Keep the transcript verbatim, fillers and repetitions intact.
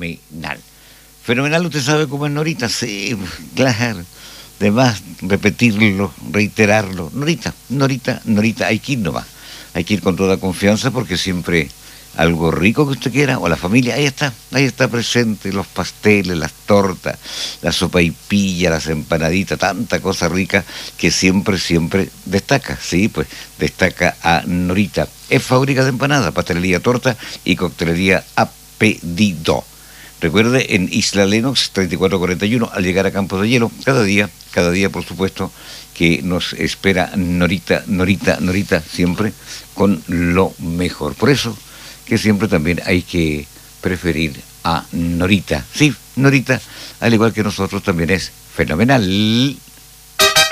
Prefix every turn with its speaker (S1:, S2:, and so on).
S1: fenomenal. Fenomenal, usted sabe cómo es Norita, sí, claro. Además, repetirlo, reiterarlo. Norita, Norita, Norita, hay que ir nomás. Hay que ir con toda confianza porque siempre algo rico que usted quiera, o la familia, ahí está, ahí está presente, los pasteles, las tortas, la sopaipilla, las empanaditas, tanta cosa rica que siempre, siempre destaca, sí, pues destaca a Norita. Es fábrica de empanadas, pastelería, torta y coctelería a pedido. Recuerde, en Isla Lenox, treinta y cuatro cuarenta y uno, al llegar a Campos de Hielo, cada día, cada día, por supuesto, que nos espera Norita, Norita, Norita, siempre con lo mejor. Por eso que siempre también hay que preferir a Norita. Sí, Norita, al igual que nosotros, también es fenomenal.